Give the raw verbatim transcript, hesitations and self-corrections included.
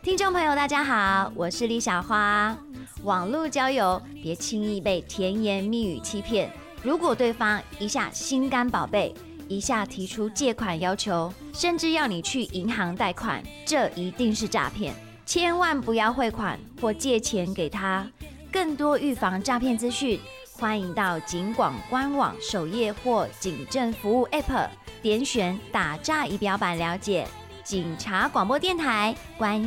听众朋友大家好，我是李小花。网络交友别轻易被甜言蜜语欺骗，如果对方一下心肝宝贝，一下提出借款要求，甚至要你去银行贷款，这一定是诈骗，千万不要汇款或借钱给他。更多预防诈骗资讯，欢迎到警广官网首页或警政服务 App 点选打诈仪表板了解。警察广播电台关